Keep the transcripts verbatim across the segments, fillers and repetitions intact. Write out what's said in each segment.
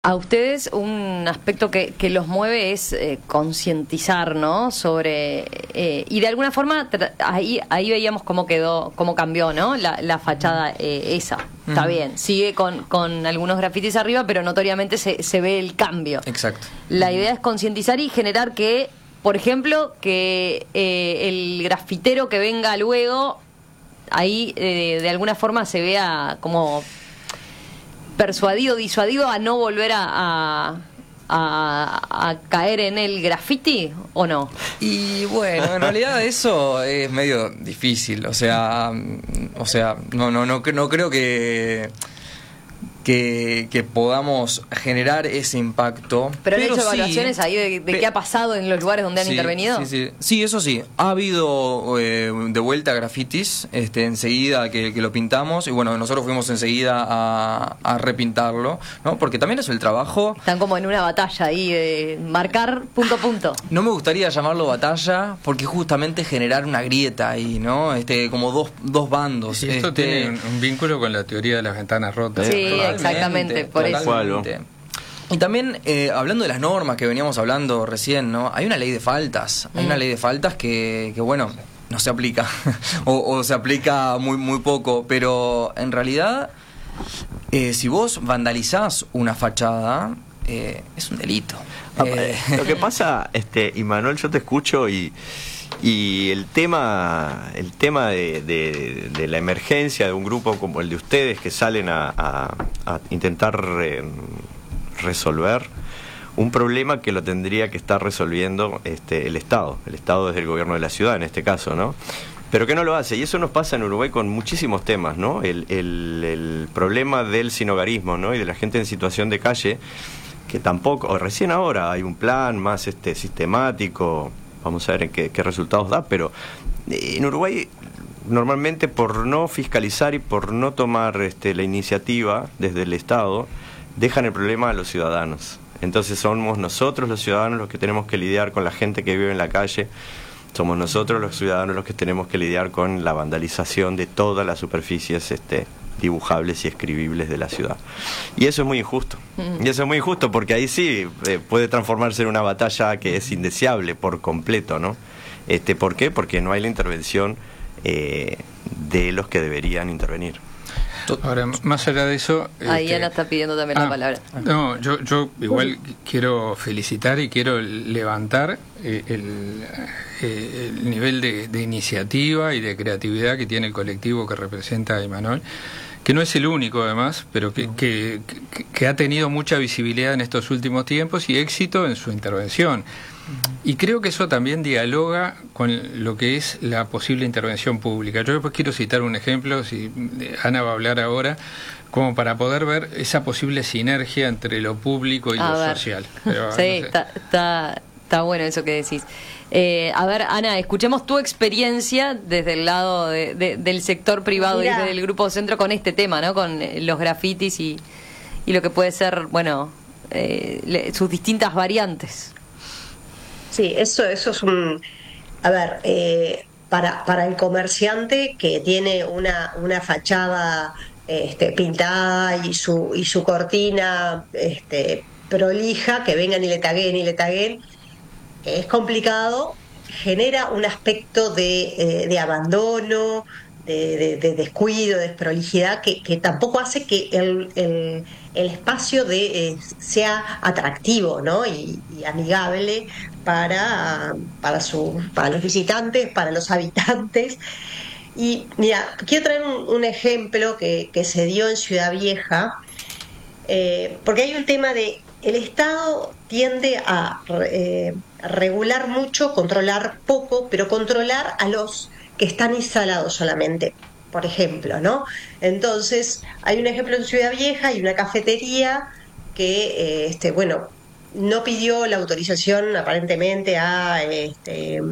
A ustedes un aspecto que, que los mueve es eh, concientizar, ¿no? Sobre eh, y de alguna forma tra- ahí ahí veíamos cómo quedó, cómo cambió, ¿no? La, la fachada eh, esa. Uh-huh. Está bien, sigue con, con algunos grafitis arriba, pero notoriamente se, se ve el cambio. Exacto. La idea es concientizar y generar que, por ejemplo, que eh, el grafitero que venga luego ahí eh, de alguna forma se vea como persuadido, disuadido a no volver a, a, a, a caer en el graffiti, ¿o no? Y bueno, en realidad eso es medio difícil, o sea, o sea, no, no, no, no creo que que, que podamos generar ese impacto. Pero han pero hecho sí, evaluaciones ahí de, de pe- qué ha pasado en los lugares donde han sí, intervenido. Sí, sí, sí, eso sí. Ha habido eh, de vuelta grafitis, este, enseguida que, que lo pintamos, y bueno, nosotros fuimos enseguida a, a repintarlo, ¿no? Porque también es el trabajo. Están como en una batalla ahí de marcar punto a punto. No me gustaría llamarlo batalla, porque justamente generar una grieta ahí, ¿no? Este, como dos, dos bandos. Y esto este, tiene un, un vínculo con la teoría de las ventanas rotas. Sí, Totalmente, exactamente, por eso. totalmente. Y también, eh, hablando de las normas que veníamos hablando recién, ¿no? Hay una ley de faltas, hay Mm. una ley de faltas que, que bueno, no se aplica, o, o se aplica muy, muy poco, pero en realidad, eh, si vos vandalizás una fachada, eh, es un delito. Eh, Lo que pasa, este, y Manuel, yo te escucho y... Y el tema el tema de, de, de la emergencia de un grupo como el de ustedes que salen a, a, a intentar re, resolver un problema que lo tendría que estar resolviendo este, el Estado, el Estado desde el gobierno de la ciudad en este caso, ¿no? Pero que no lo hace, y eso nos pasa en Uruguay con muchísimos temas, ¿no? El, el, el problema del sinhogarismo, ¿no? Y de la gente en situación de calle, que tampoco, o recién ahora hay un plan más este sistemático. Vamos a ver qué, qué resultados da, pero en Uruguay normalmente por no fiscalizar y por no tomar este, la iniciativa desde el Estado, dejan el problema a los ciudadanos. Entonces somos nosotros los ciudadanos los que tenemos que lidiar con la gente que vive en la calle, somos nosotros los ciudadanos los que tenemos que lidiar con la vandalización de todas las superficies este, dibujables y escribibles de la ciudad. Y eso es muy injusto. Y eso es muy injusto porque ahí sí eh, puede transformarse en una batalla que es indeseable por completo, ¿no? Este, ¿por qué? Porque no hay la intervención eh, de los que deberían intervenir. Ahora, más allá de eso... Ahí este, Ana está pidiendo también ah, la palabra. No, yo, yo igual quiero felicitar y quiero levantar eh, el, eh, el nivel de, de iniciativa y de creatividad que tiene el colectivo que representa a Imanol, que no es el único además, pero que, que, que, que ha tenido mucha visibilidad en estos últimos tiempos y éxito en su intervención. Y creo que eso también dialoga con lo que es la posible intervención pública. Yo después quiero citar un ejemplo, si Ana va a hablar ahora, como para poder ver esa posible sinergia entre lo público y A lo ver. social. Pero, Sí, no sé. está, está, está bueno eso que decís. Eh, a ver, Ana, escuchemos tu experiencia desde el lado de, de, del sector privado y Mirá. desde el Grupo Centro con este tema, ¿no? Con eh, los grafitis y, y lo que puede ser, bueno, eh, le- sus distintas variantes. Sí, eso, eso es un... A ver, eh, para, para el comerciante que tiene una, una fachada este, pintada y su, y su cortina este, prolija, que vengan y le taguen y le taguen, es complicado, genera un aspecto de, eh, de abandono, de, de- de descuido, de desprolijidad, que, que tampoco hace que el, el- el espacio de, eh, sea atractivo, ¿no? y, y amigable para, para, su, para los visitantes, para los habitantes. Y mira, quiero traer un, un ejemplo que, que se dio en Ciudad Vieja, eh, porque hay un tema de el Estado tiende a eh, regular mucho, controlar poco, pero controlar a los que están instalados solamente, por ejemplo, ¿no? Entonces, hay un ejemplo en Ciudad Vieja, hay una cafetería que, eh, este, bueno, no pidió la autorización aparentemente a este,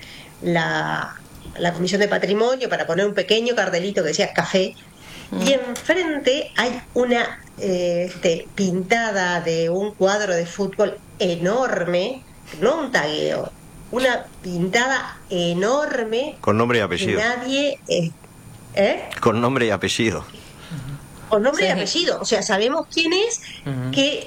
la, la Comisión de Patrimonio para poner un pequeño cartelito que decía café. Y enfrente hay una eh, este, pintada de un cuadro de fútbol enorme, no un tagueo, una pintada enorme Con nombre y que apellido. nadie... eh, ¿eh? Con nombre y apellido. Con nombre Sí. y apellido, o sea, sabemos quién es, Ujú. que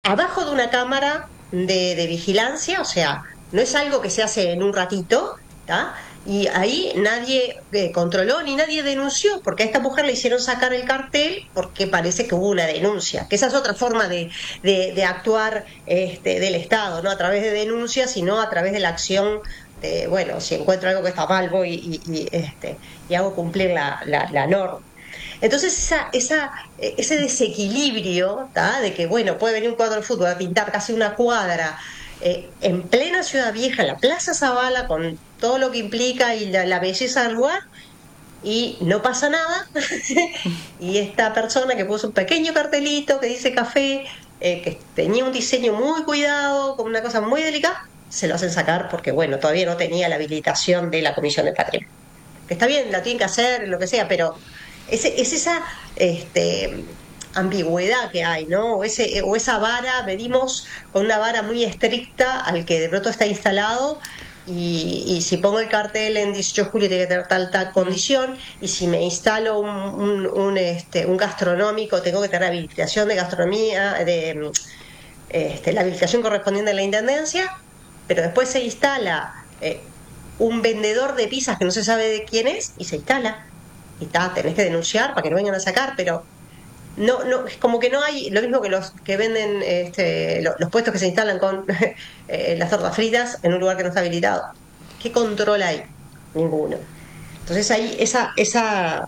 abajo de una cámara de, de vigilancia, o sea, no es algo que se hace en un ratito, ¿tá? Y ahí nadie eh, controló ni nadie denunció, porque a esta mujer le hicieron sacar el cartel porque parece que hubo una denuncia, que esa es otra forma de, de, de actuar este, del Estado, no a través de denuncias, sino a través de la acción de, bueno, si encuentro algo que está mal voy y, y, este, y hago cumplir la, la, la norma. Entonces esa, esa, ese desequilibrio, ¿tá? De que, bueno, puede venir un cuadro de fútbol a pintar casi una cuadra eh, en plena Ciudad Vieja, en la Plaza Zabala, con todo lo que implica y la, la belleza del lugar, y no pasa nada. Y esta persona que puso un pequeño cartelito que dice café, eh, que tenía un diseño muy cuidado, con una cosa muy delicada, se lo hacen sacar porque, bueno, todavía no tenía la habilitación de la Comisión de Patrimonio. Que está bien, la tienen que hacer, lo que sea, pero es, es esa este, ambigüedad que hay, ¿no? O, ese, o esa vara, medimos con una vara muy estricta al que de pronto está instalado. Y, y si pongo el cartel en dieciocho de julio tiene que tener tal, tal condición, y si me instalo un, un, un, este, un gastronómico tengo que tener habilitación de gastronomía, de este, la habilitación correspondiente a la intendencia, pero después se instala eh, un vendedor de pizzas que no se sabe de quién es y se instala y ta, tenés que denunciar para que no vengan a sacar, pero no, no, es como que no hay, lo mismo que los que venden este, los, los puestos que se instalan con eh, las tortas fritas en un lugar que no está habilitado. ¿Qué control hay? Ninguno. Entonces hay esa esa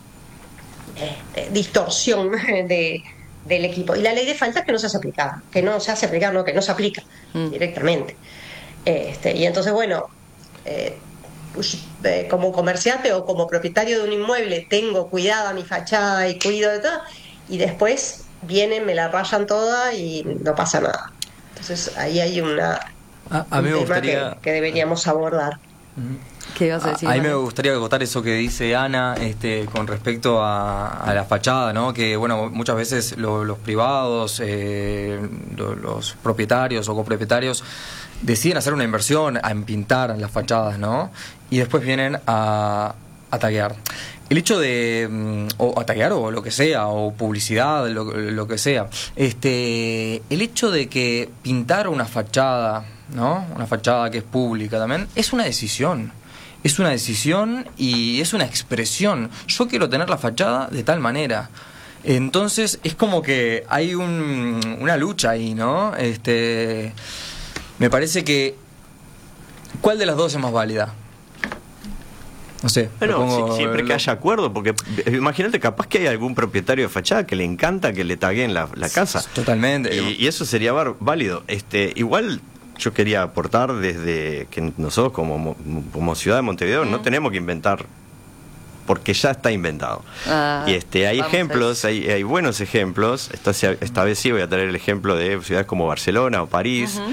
eh, distorsión de, del equipo. Y la ley de faltas que no se hace aplicar, que no se hace aplicar, no, que no se aplica mm. directamente. Este, y entonces, bueno, eh, eh, como comerciante o como propietario de un inmueble tengo cuidada mi fachada y cuido de todo, y después vienen, me la rayan toda y no pasa nada. Entonces ahí hay una a, a un mí me tema gustaría... que, que deberíamos abordar. ¿Qué ibas a decir? A, a mí me gustaría acotar eso que dice Ana este, con respecto a, a la fachada, ¿no? Que bueno, muchas veces lo, los privados, eh, lo, los propietarios o copropietarios deciden hacer una inversión en pintar las fachadas, ¿no? Y después vienen a, a taguear. El hecho de, o a taguear o lo que sea, o publicidad, lo, lo que sea, este, el hecho de que pintar una fachada, ¿no? Una fachada que es pública también, es una decisión. Es una decisión y es una expresión. Yo quiero tener la fachada de tal manera. Entonces es como que hay un, una lucha ahí, ¿no? Este, me parece que ¿cuál de las dos es más válida? No sé. Bueno, pongo, si, siempre que lo... haya acuerdo, porque imagínate, capaz que hay algún propietario de fachada que le encanta que le taguen la, la casa. Totalmente. Y, y eso sería válido. Este, igual yo quería aportar desde que nosotros como, como ciudad de Montevideo mm. no tenemos que inventar, porque ya está inventado. Ah, y este hay ejemplos, hay, hay buenos ejemplos. Esta, esta vez sí voy a traer el ejemplo de ciudades como Barcelona o París, uh-huh.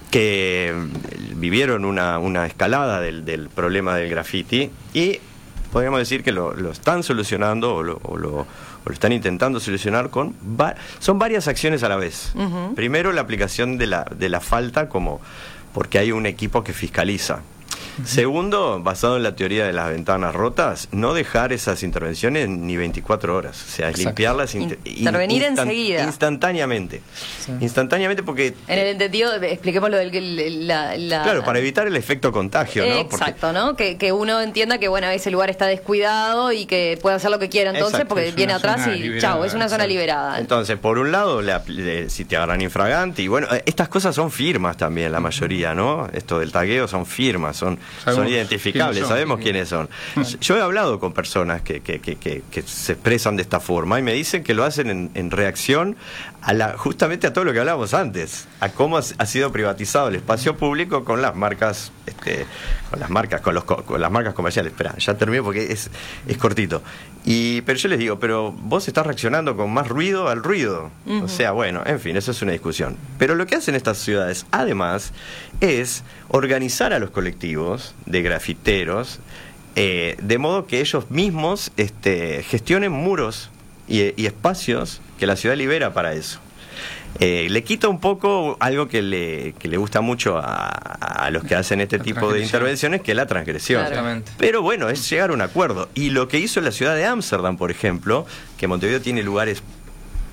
que vivieron una, una escalada del, del problema del graffiti y podríamos decir que lo, lo están solucionando o lo, o, lo, o lo están intentando solucionar con... Va, son varias acciones a la vez. Uh-huh. Primero, la aplicación de la, de la falta, como porque hay un equipo que fiscaliza. Segundo, basado en la teoría de las ventanas rotas, no dejar esas intervenciones ni veinticuatro horas, o sea, Exacto. limpiarlas in, intervenir instan, enseguida, instantáneamente, sí. instantáneamente porque en el entendido, expliquemos lo del la, la, claro, para evitar el efecto contagio, ¿no? Exacto, porque, ¿no? Que, que uno entienda que bueno, ese lugar está descuidado y que puede hacer lo que quiera entonces, Exacto. porque viene atrás y liberada, chao, es una zona Exacto. liberada. Entonces, por un lado, le, le, si te agarran infragante, y bueno, estas cosas son firmas también, la mayoría, ¿no? Esto del tagueo son firmas, son, son identificables. Son, sabemos quiénes son. Yo he hablado con personas que, que, que, que, que se expresan de esta forma y me dicen que lo hacen en, en reacción a la, justamente a todo lo que hablábamos antes, a cómo ha, ha sido privatizado el espacio público con las marcas, este, con las marcas, con los con las marcas comerciales. Espera, ya termino porque es, es cortito. Y pero yo les digo, pero vos estás reaccionando con más ruido al ruido. Uh-huh. O sea, bueno, en fin, eso es una discusión. Pero lo que hacen estas ciudades, además, es organizar a los colectivos de grafiteros, eh, de modo que ellos mismos este, gestionen muros y, y espacios que la ciudad libera para eso. Eh, le quita un poco algo que le, que le gusta mucho a, a los que hacen este la tipo de intervenciones, que es la transgresión. Claramente. Pero bueno, es llegar a un acuerdo. Y lo que hizo la ciudad de Ámsterdam, por ejemplo, que Montevideo tiene lugares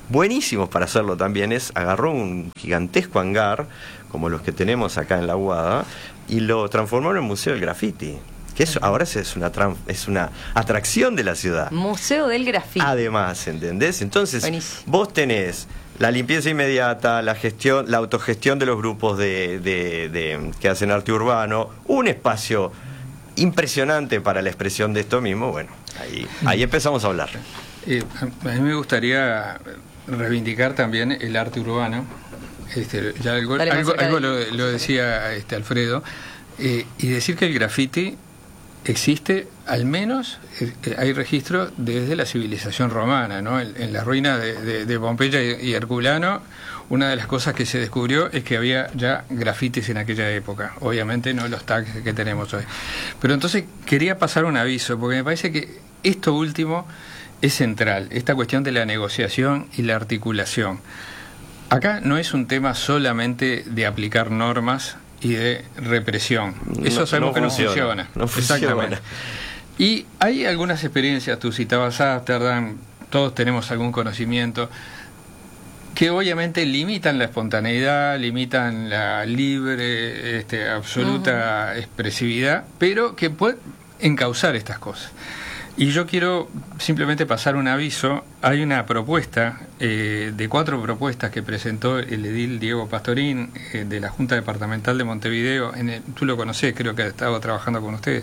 buenísimos para hacerlo también es, agarró un gigantesco hangar, como los que tenemos acá en La Aguada, y lo transformó en el Museo del Graffiti. Que eso ahora es una, es una atracción de la ciudad. Museo del Graffiti. Además, ¿entendés? Entonces, buenísimo. Vos tenés la limpieza inmediata, la gestión, la autogestión de los grupos de, de, de, que hacen arte urbano, un espacio impresionante para la expresión de esto mismo. Bueno, ahí, ahí empezamos a hablar. Eh, a mí me gustaría reivindicar también el arte urbano. Este, ya algo Dale, algo, algo de... lo, lo decía este Alfredo, eh, y decir que el graffiti existe, al menos eh, hay registro desde la civilización romana, ¿no? En, en las ruinas de, de, de Pompeya y, y Herculano, una de las cosas que se descubrió es que había ya grafitis en aquella época, obviamente no los tags que tenemos hoy. Pero entonces quería pasar un aviso, porque me parece que esto último es central, esta cuestión de la negociación y la articulación. Acá no es un tema solamente de aplicar normas y de represión. Eso no, sabemos no que funciona, no funciona. no funciona. Exactamente. Y hay algunas experiencias, tú citabas Ámsterdam, todos tenemos algún conocimiento, que obviamente limitan la espontaneidad, limitan la libre, este, absoluta uh-huh. expresividad, pero que pueden encauzar estas cosas. Y yo quiero simplemente pasar un aviso. Hay una propuesta, eh, de cuatro propuestas que presentó el edil Diego Pastorín, eh, de la Junta Departamental de Montevideo. En el, tú lo conocés, creo que ha estado trabajando con ustedes.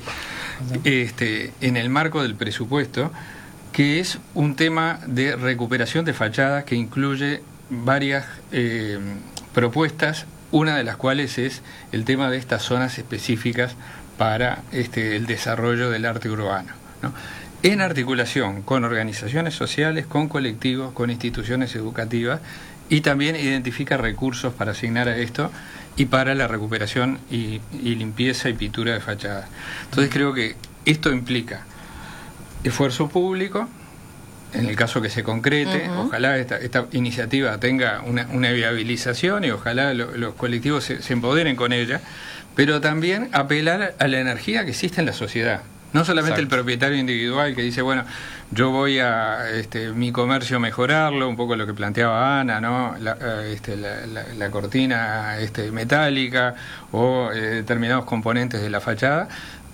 Este, en el marco del presupuesto, que es un tema de recuperación de fachadas que incluye varias eh, propuestas, una de las cuales es el tema de estas zonas específicas para este, el desarrollo del arte urbano, ¿no? En articulación con organizaciones sociales, con colectivos, con instituciones educativas, y también identifica recursos para asignar a esto y para la recuperación y, y limpieza y pintura de fachadas. Entonces creo que esto implica esfuerzo público, en el caso que se concrete, uh-huh. ojalá esta, esta iniciativa tenga una, una viabilización y ojalá lo, los colectivos se, se empoderen con ella, pero también apelar a la energía que existe en la sociedad. No solamente Exacto. el propietario individual que dice, bueno, yo voy a este, mi comercio mejorarlo, un poco lo que planteaba Ana, ¿no? La, este, la, la, la cortina este, metálica o eh, determinados componentes de la fachada,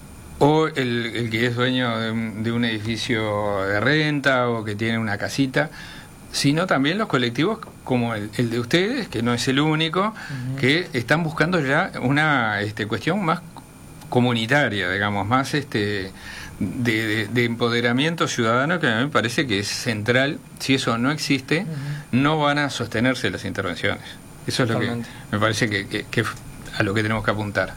o el, el que es dueño de un, de un edificio de renta o que tiene una casita, sino también los colectivos como el, el de ustedes, que no es el único, uh-huh. que están buscando ya una este, cuestión más comunitaria, digamos, más este de, de, de empoderamiento ciudadano, que a mí me parece que es central. Si eso no existe, uh-huh. no van a sostenerse las intervenciones. Eso es Totalmente. Lo que me parece que, que, que a lo que tenemos que apuntar.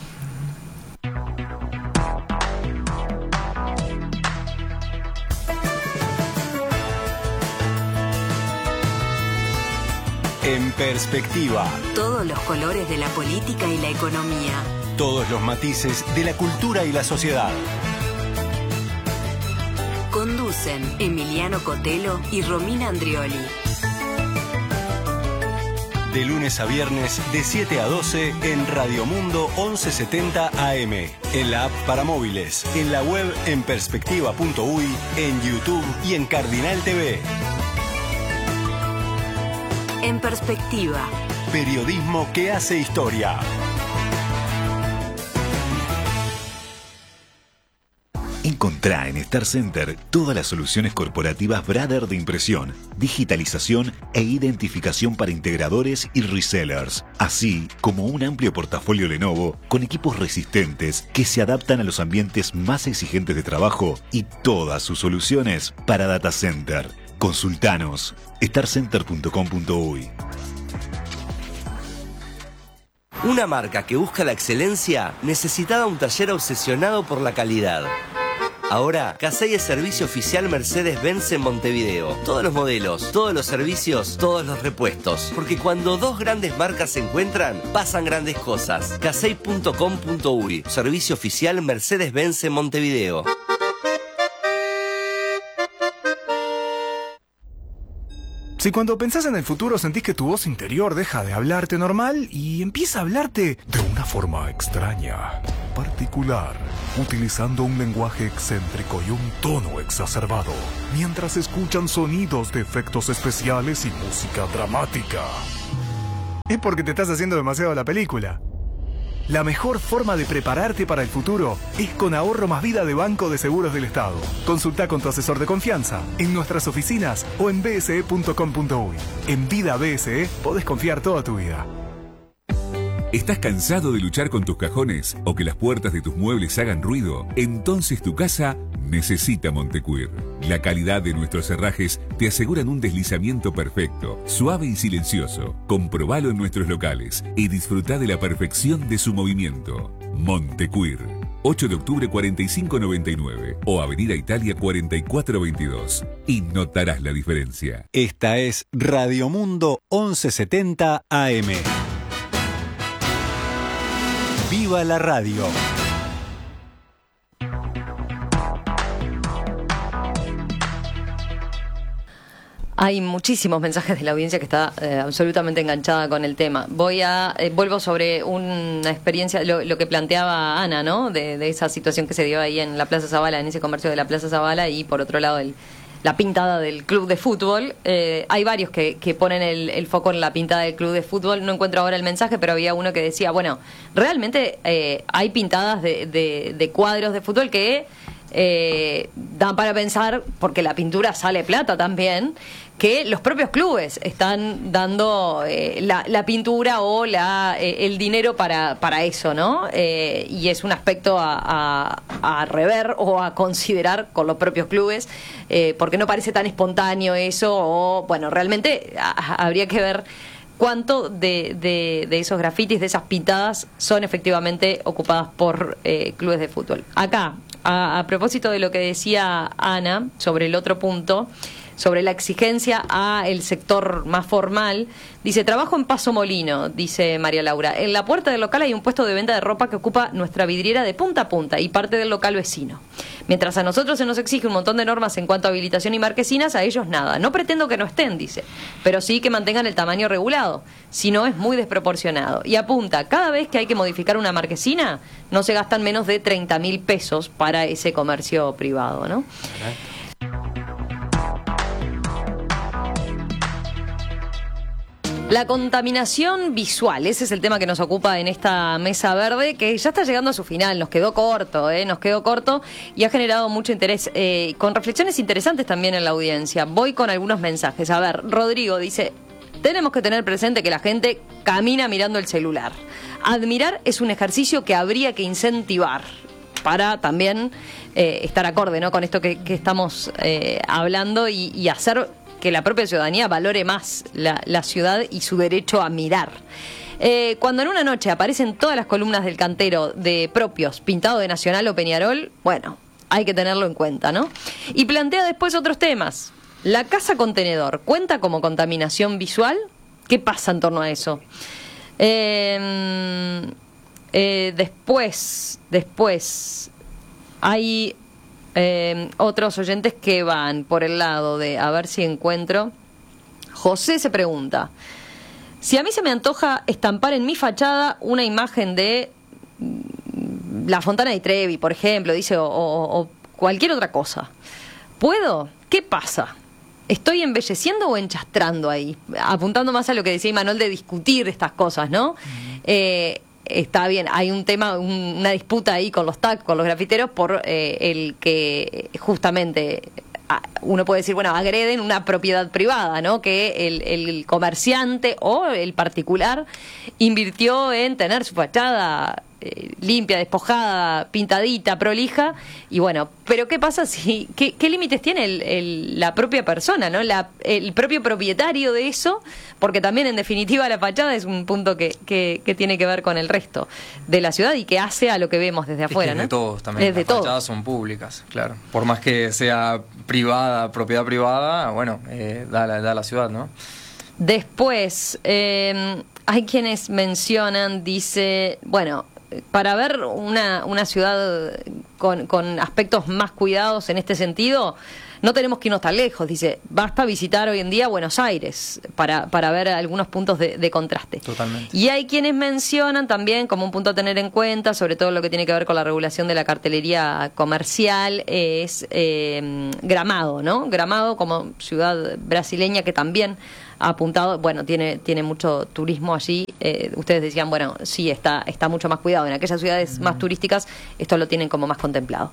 En perspectiva. Todos los colores de la política y la economía. Todos los matices de la cultura y la sociedad. Conducen Emiliano Cotelo y Romina Andrioli. De lunes a viernes de siete a doce en Radio Mundo once setenta A M, en la app para móviles, en la web en perspectiva punto uy, en YouTube y en Cardinal T V. En perspectiva. Periodismo que hace historia. Encontrá en Star Center todas las soluciones corporativas Brother de impresión, digitalización e identificación para integradores y resellers, así como un amplio portafolio Lenovo con equipos resistentes que se adaptan a los ambientes más exigentes de trabajo y todas sus soluciones para data center. Consultanos star center punto com punto uy. Una marca que busca la excelencia necesitaba un taller obsesionado por la calidad. Ahora, Casey es servicio oficial Mercedes-Benz en Montevideo. Todos los modelos, todos los servicios, todos los repuestos. Porque cuando dos grandes marcas se encuentran, pasan grandes cosas. casey punto com punto uy. Servicio oficial Mercedes-Benz en Montevideo. Si cuando pensás en el futuro sentís que tu voz interior deja de hablarte normal y empieza a hablarte de una forma extraña, particular, utilizando un lenguaje excéntrico y un tono exacerbado, mientras escuchan sonidos de efectos especiales y música dramática, es porque te estás haciendo demasiado la película. La mejor forma de prepararte para el futuro es con Ahorro Más Vida de Banco de Seguros del Estado. Consulta con tu asesor de confianza en nuestras oficinas o en b s e punto com punto u y. En Vida B S E podés confiar toda tu vida. ¿Estás cansado de luchar con tus cajones o que las puertas de tus muebles hagan ruido? Entonces tu casa necesita Montecuir. La calidad de nuestros herrajes te aseguran un deslizamiento perfecto, suave y silencioso. Comprobalo en nuestros locales y disfruta de la perfección de su movimiento. Montecuir. ocho de octubre cuarenta y cinco noventa y nueve o Avenida Italia cuarenta y cuatro veintidós. Y notarás la diferencia. Esta es Radio Mundo once setenta A M. ¡Viva la radio! Hay muchísimos mensajes de la audiencia que está eh, absolutamente enganchada con el tema. Voy a eh, vuelvo sobre una experiencia, lo, lo que planteaba Ana, ¿no? De, de esa situación que se dio ahí en la Plaza Zabala, en ese comercio de la Plaza Zabala, y por otro lado el, la pintada del club de fútbol. Eh, hay varios que, que ponen el, el foco en la pintada del club de fútbol. No encuentro ahora el mensaje, pero había uno que decía, bueno, realmente eh, hay pintadas de, de, de cuadros de fútbol que eh, dan para pensar, porque la pintura sale plata también, que los propios clubes están dando eh, la, la pintura o la eh, el dinero para, para eso, ¿no? Eh, y es un aspecto a, a, a rever o a considerar con los propios clubes, eh, porque no parece tan espontáneo eso, o bueno, realmente a, habría que ver cuánto de, de, de esos grafitis, de esas pintadas, son efectivamente ocupadas por eh, clubes de fútbol. Acá, a, a propósito de lo que decía Ana sobre el otro punto, sobre la exigencia a el sector más formal, dice, trabajo en Paso Molino, dice María Laura. En la puerta del local hay un puesto de venta de ropa que ocupa nuestra vidriera de punta a punta y parte del local vecino. Mientras a nosotros se nos exige un montón de normas en cuanto a habilitación y marquesinas, a ellos nada. No pretendo que no estén, dice, pero sí que mantengan el tamaño regulado, si no es muy desproporcionado. Y apunta, cada vez que hay que modificar una marquesina, no se gastan menos de treinta mil pesos para ese comercio privado, ¿no? La contaminación visual, ese es el tema que nos ocupa en esta mesa verde, que ya está llegando a su final, nos quedó corto, ¿eh? nos quedó corto y ha generado mucho interés, eh, con reflexiones interesantes también en la audiencia. Voy con algunos mensajes. A ver, Rodrigo dice, tenemos que tener presente que la gente camina mirando el celular. Admirar es un ejercicio que habría que incentivar para también eh, estar acorde, ¿no?, con esto que, que estamos eh, hablando y, y hacer que la propia ciudadanía valore más la, la ciudad y su derecho a mirar. Eh, cuando en una noche aparecen todas las columnas del cantero de propios pintado de Nacional o Peñarol, bueno, hay que tenerlo en cuenta, ¿no? Y plantea después otros temas. ¿La casa contenedor cuenta como contaminación visual? ¿Qué pasa en torno a eso? Eh, eh, después, después, hay... Eh, otros oyentes que van por el lado de, a ver si encuentro. José se pregunta, si a mí se me antoja estampar en mi fachada una imagen de la Fontana di Trevi, por ejemplo, dice, o, o, o cualquier otra cosa, ¿puedo? ¿Qué pasa? ¿Estoy embelleciendo o enchastrando ahí? Apuntando más a lo que decía Imanol de discutir estas cosas, ¿no? Uh-huh. Eh, Está bien, hay un tema, un, una disputa ahí con los tags, con los grafiteros, por eh, el que justamente uno puede decir, bueno, agreden una propiedad privada, ¿no? Que el, el comerciante o el particular invirtió en tener su fachada eh, limpia, despojada, pintadita, prolija, y bueno, pero ¿qué pasa si, qué, qué límites tiene el, el, la propia persona, ¿no? La, el propio propietario de eso, porque también en definitiva la fachada es un punto que, que, que tiene que ver con el resto de la ciudad y que hace a lo que vemos desde afuera, es ¿no? que es de todos también, Desde las fachadas todos. son públicas, claro, por más que sea privada, propiedad privada, bueno, eh, da, la, da la ciudad, ¿no? Después, eh, hay quienes mencionan, dice, bueno, para ver una, una ciudad con, con aspectos más cuidados en este sentido, no tenemos que irnos tan lejos, dice, basta visitar hoy en día Buenos Aires para, para ver algunos puntos de, de contraste. Totalmente. Y hay quienes mencionan también como un punto a tener en cuenta, sobre todo lo que tiene que ver con la regulación de la cartelería comercial, eh, es eh, Gramado, ¿no? Gramado como ciudad brasileña que también ha apuntado, bueno, tiene tiene mucho turismo allí. Eh, ustedes decían, bueno, sí, está está mucho más cuidado. En aquellas ciudades más turísticas esto lo tienen como más contemplado.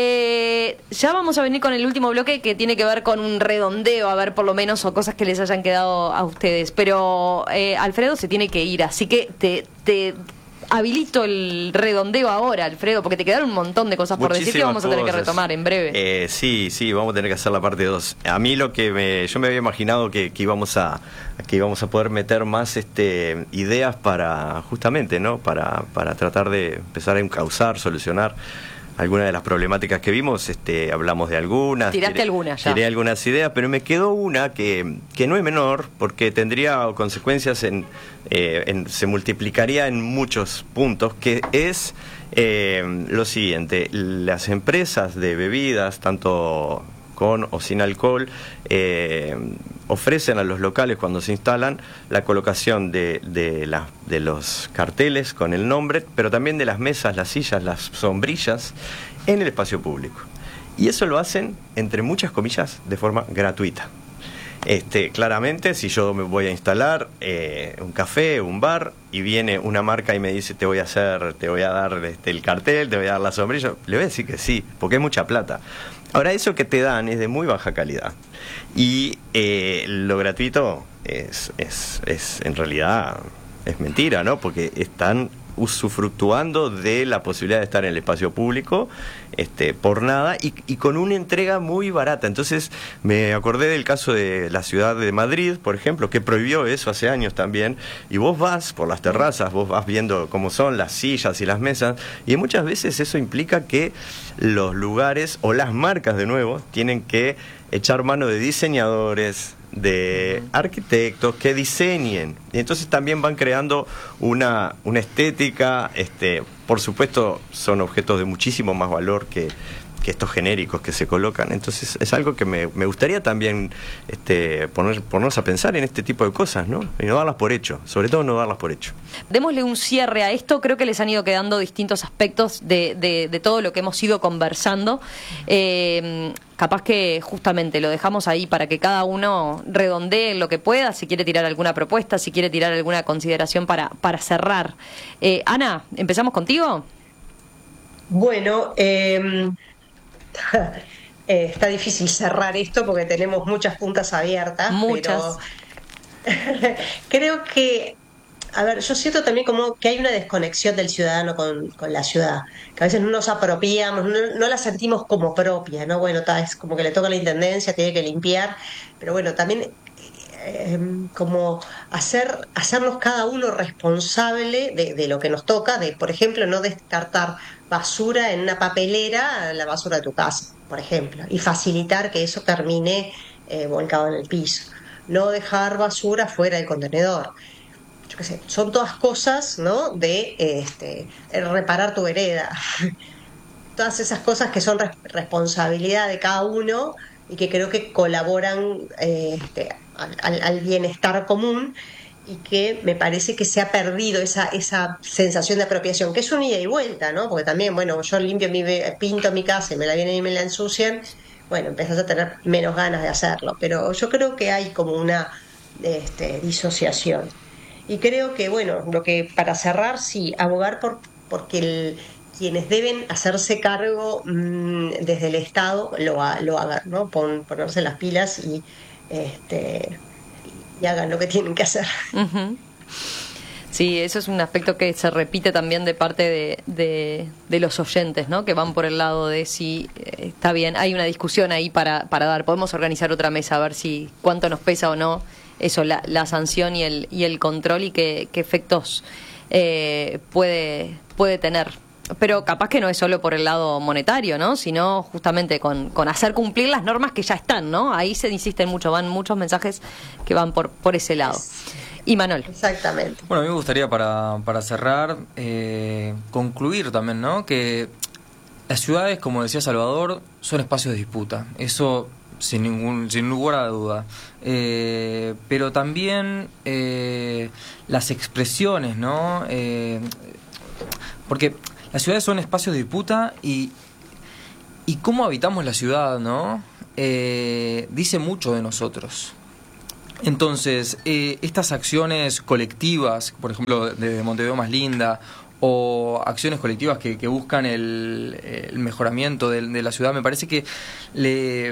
Eh, ya vamos a venir con el último bloque que tiene que ver con un redondeo, a ver por lo menos, o cosas que les hayan quedado a ustedes. Pero eh, Alfredo se tiene que ir, así que te... te habilito el redondeo ahora, Alfredo, porque te quedaron un montón de cosas por decir que vamos a tener que retomar en breve. Eh, sí, sí, vamos a tener que hacer la parte dos. A mí lo que me, yo me había imaginado que, que íbamos a que íbamos a poder meter más este ideas para justamente, ¿no? Para, para tratar de empezar a encauzar, solucionar algunas de las problemáticas que vimos. Este, hablamos de algunas. Tiraste tiré, algunas ya. Tiré algunas ideas, pero me quedó una que, que no es menor, porque tendría consecuencias en, eh, en se multiplicaría en muchos puntos, que es eh, lo siguiente: las empresas de bebidas, tanto con o sin alcohol, eh, ofrecen a los locales, cuando se instalan, la colocación de, de, la, de los carteles con el nombre, pero también de las mesas, las sillas, las sombrillas en el espacio público. Y eso lo hacen, entre muchas comillas, de forma gratuita. Este, claramente, si yo me voy a instalar eh, un café, un bar, y viene una marca y me dice, te voy a hacer, te voy a dar este, el cartel, te voy a dar la sombrilla, le voy a decir que sí, porque es mucha plata. Ahora, eso que te dan es de muy baja calidad. Y eh, lo gratuito es, es, es, en realidad, es mentira, ¿no? Porque están usufructuando de la posibilidad de estar en el espacio público este, por nada y, y con una entrega muy barata. Entonces me acordé del caso de la ciudad de Madrid, por ejemplo, que prohibió eso hace años también, y vos vas por las terrazas, vos vas viendo cómo son las sillas y las mesas, y muchas veces eso implica que los lugares o las marcas, de nuevo, tienen que echar mano de diseñadores, de arquitectos que diseñen, y entonces también van creando una, una estética. Este, por supuesto son objetos de muchísimo más valor que, que estos genéricos que se colocan. Entonces es algo que me, me gustaría también este, poner, ponernos a pensar en este tipo de cosas, ¿no? Y no darlas por hecho, sobre todo no darlas por hecho. Démosle un cierre a esto. Creo que les han ido quedando distintos aspectos de, de, de todo lo que hemos ido conversando. Eh, capaz que justamente lo dejamos ahí para que cada uno redondee lo que pueda, si quiere tirar alguna propuesta, si quiere tirar alguna consideración para, para cerrar. Eh, Ana, ¿empezamos contigo? Bueno, eh, eh, está difícil cerrar esto porque tenemos muchas puntas abiertas. Muchas. Pero creo que, a ver, yo siento también como que hay una desconexión del ciudadano con, con la ciudad, que a veces no nos apropiamos, no, no la sentimos como propia, ¿no? Bueno, ta, es como que le toca a la intendencia, tiene que limpiar, pero bueno, también eh, como hacer hacernos cada uno responsable de, de lo que nos toca, de, por ejemplo, no descartar basura en una papelera, la basura de tu casa, por ejemplo, y facilitar que eso termine eh, volcado en el piso. No dejar basura fuera del contenedor. Yo qué sé, son todas cosas, ¿no? De este, reparar tu vereda. Todas esas cosas que son res- responsabilidad de cada uno y que creo que colaboran eh, este, al, al bienestar común, y que me parece que se ha perdido esa esa sensación de apropiación, que es un ida y vuelta, ¿no? Porque también, bueno, yo limpio mi pinto mi casa y me la vienen y me la ensucian, bueno, empezás a tener menos ganas de hacerlo, pero yo creo que hay como una este, disociación. Y creo que, bueno, lo que para cerrar, sí, abogar por porque el, quienes deben hacerse cargo mmm, desde el Estado lo, lo hagan, ¿no? Pon, ponerse las pilas y este y hagan lo que tienen que hacer. Uh-huh. Sí, eso es un aspecto que se repite también de parte de, de, de los oyentes, ¿no? Que van por el lado de si eh, está bien, hay una discusión ahí para, para dar, podemos organizar otra mesa a ver si cuánto nos pesa o no eso, la, la sanción y el y el control, y qué, qué efectos eh, puede puede tener. Pero capaz que no es solo por el lado monetario, ¿no? Sino justamente con, con hacer cumplir las normas que ya están, ¿no? Ahí se insisten mucho, van muchos mensajes que van por, por ese lado. Y Manuel. Exactamente. Bueno, a mí me gustaría para, para cerrar, eh, concluir también, ¿no? Que las ciudades, como decía Salvador, son espacios de disputa. Eso sin ningún sin lugar a duda. Eh, pero también eh, las expresiones, ¿no? Eh, porque las ciudades son espacios de disputa y, y cómo habitamos la ciudad, ¿no? Eh, dice mucho de nosotros. Entonces, eh, estas acciones colectivas, por ejemplo, de Montevideo Más Linda, o acciones colectivas que, que buscan el, el mejoramiento de, de la ciudad, me parece que le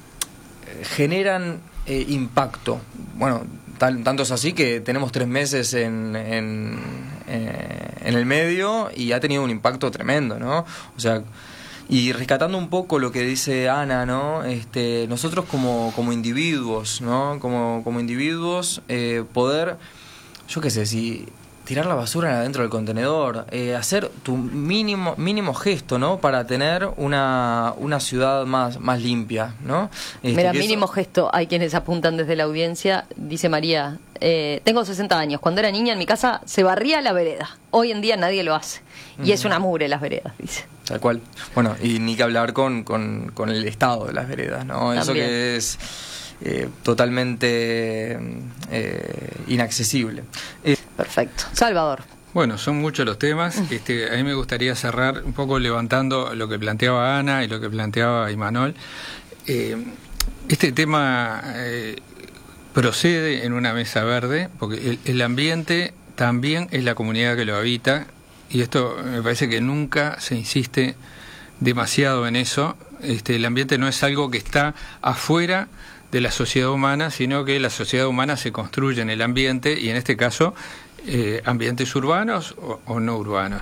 generan eh, impacto. Bueno, tal, tanto es así que tenemos tres meses en, en, eh, en el medio y ha tenido un impacto tremendo, ¿no? O sea, y rescatando un poco lo que dice Ana, ¿no? Este, nosotros como, como individuos, ¿no? Como, como individuos, eh, poder, yo qué sé, si tirar la basura adentro del contenedor, eh, hacer tu mínimo mínimo gesto, ¿no? Para tener una, una ciudad más, más limpia, ¿no? Este, Mira, que mínimo eso... gesto, hay quienes apuntan desde la audiencia, dice María, eh, tengo sesenta años, cuando era niña en mi casa se barría la vereda, hoy en día nadie lo hace, y uh-huh. es una mugre las veredas, dice. Tal cual. Bueno, y ni que hablar con, con, con el estado de las veredas, ¿no? También. Eso que es eh, totalmente eh, inaccesible. Eh, Perfecto. Salvador. Bueno, son muchos los temas. Este, a mí me gustaría cerrar un poco levantando lo que planteaba Ana y lo que planteaba Imanol. Eh, este tema eh, procede en una mesa verde, porque el, el ambiente también es la comunidad que lo habita, y esto me parece que nunca se insiste demasiado en eso. Este, el ambiente no es algo que está afuera de la sociedad humana, sino que la sociedad humana se construye en el ambiente, y en este caso eh, ambientes urbanos o, o no urbanos.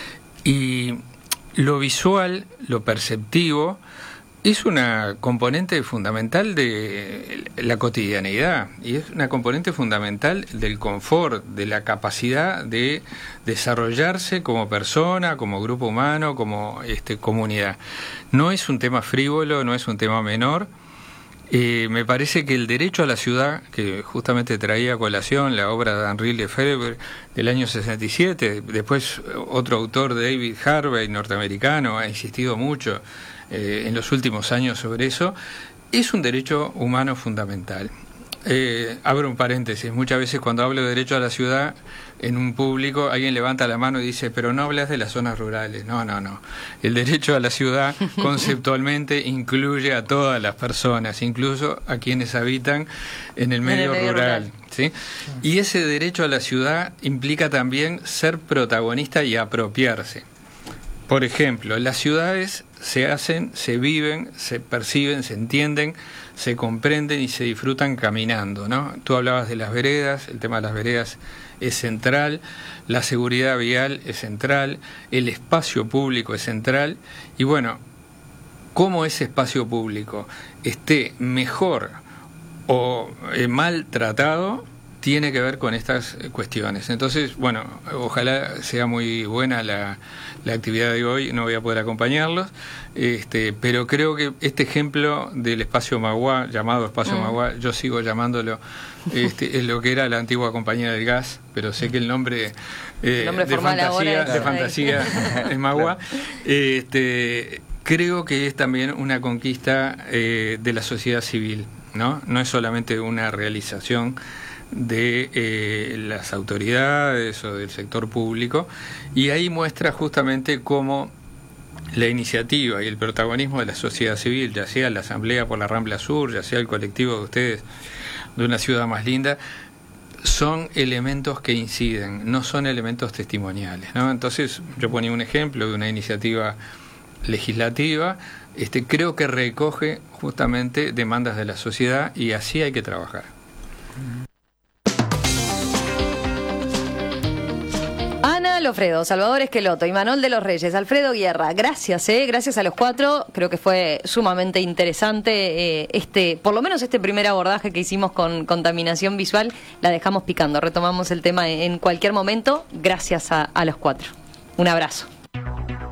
Y lo visual, lo perceptivo, es una componente fundamental de la cotidianeidad, y es una componente fundamental del confort, de la capacidad de desarrollarse como persona, como grupo humano, como este, comunidad. No es un tema frívolo, no es un tema menor. Eh, me parece que el derecho a la ciudad, que justamente traía a colación la obra de Henri Lefebvre del año sesenta y siete, después otro autor, David Harvey, norteamericano, ha insistido mucho eh, en los últimos años sobre eso, es un derecho humano fundamental. Eh, abro un paréntesis, muchas veces cuando hablo de derecho a la ciudad en un público, alguien levanta la mano y dice, pero no hablas de las zonas rurales. No, no, no. El derecho a la ciudad conceptualmente incluye a todas las personas, incluso a quienes habitan en el medio, en el medio rural, rural. ¿Sí? Y ese derecho a la ciudad implica también ser protagonista y apropiarse. Por ejemplo, las ciudades se hacen, se viven, se perciben, se entienden, se comprenden y se disfrutan caminando, ¿no? Tú hablabas de las veredas, el tema de las veredas es central, la seguridad vial es central, el espacio público es central, y bueno, cómo ese espacio público esté mejor o eh, mal tratado tiene que ver con estas cuestiones. Entonces, bueno, ojalá sea muy buena la, la actividad de hoy, no voy a poder acompañarlos, este, pero creo que este ejemplo del espacio Magua, llamado espacio mm. Magua, yo sigo llamándolo, este, es lo que era la antigua Compañía del Gas, pero sé que el nombre, eh, el nombre de, fantasía, de fantasía es Magua. Este, creo que es también una conquista eh, de la sociedad civil, ¿no? No es solamente una realización de eh, las autoridades o del sector público, y ahí muestra justamente cómo la iniciativa y el protagonismo de la sociedad civil, ya sea la Asamblea por la Rambla Sur, ya sea el colectivo de ustedes de Una Ciudad Más Linda, son elementos que inciden, no son elementos testimoniales, ¿no? Entonces yo ponía un ejemplo de una iniciativa legislativa, este, creo que recoge justamente demandas de la sociedad, y así hay que trabajar. Ana Lofredo, Salvador Esqueloto, Imanol de los Reyes, Alfredo Guerra, gracias, eh, gracias a los cuatro. Creo que fue sumamente interesante eh, este, por lo menos este primer abordaje que hicimos con contaminación visual. La dejamos picando, retomamos el tema en cualquier momento. Gracias a, a los cuatro. Un abrazo.